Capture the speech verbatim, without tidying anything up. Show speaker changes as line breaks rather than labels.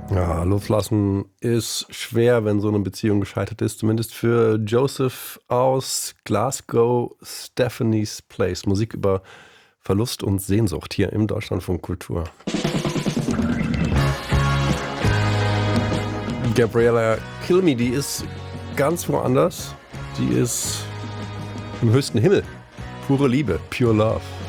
Ja, loslassen ist schwer, wenn so eine Beziehung gescheitert ist. Zumindest für Joseph aus Glasgow, Stephanie's Place. Musik über Verlust und Sehnsucht hier im Deutschlandfunk Kultur. Gabriella Kilme, die ist ganz woanders. Die ist im höchsten Himmel. Pure Liebe, pure Love.